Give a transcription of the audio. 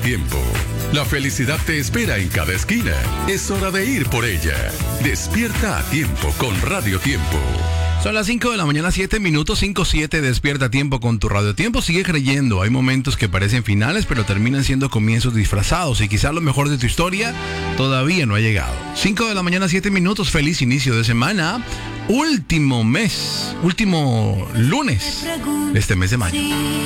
Tiempo. La felicidad te espera en cada esquina. Es hora de ir por ella. Despierta a tiempo con Radio Tiempo. Son las 5 de la mañana, 7 minutos, 5-7, despierta a tiempo con tu Radio Tiempo. Sigue creyendo, hay momentos que parecen finales, pero terminan siendo comienzos disfrazados. Y quizás lo mejor de tu historia todavía no ha llegado. 5 de la mañana, 7 minutos, feliz inicio de semana. Último lunes de este mes de mayo.